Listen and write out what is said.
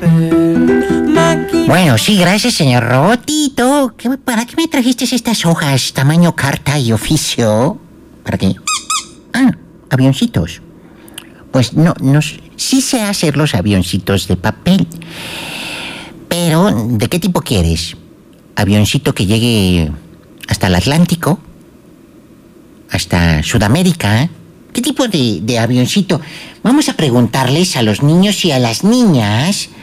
Bueno, sí, gracias, señor Robotito. ¿Para qué me trajiste estas hojas tamaño carta y oficio? ¿Para qué? Ah, avioncitos. Pues sí sé hacer los avioncitos de papel. Pero, ¿de qué tipo quieres? ¿Avioncito que llegue hasta el Atlántico? ¿Hasta Sudamérica? ¿Qué tipo de avioncito? Vamos a preguntarles a los niños y a las niñas